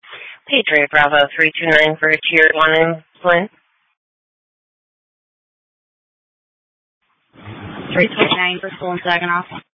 Patriot Bravo 329 for a Tier 1 in Flint. 329 for school in Saginaw.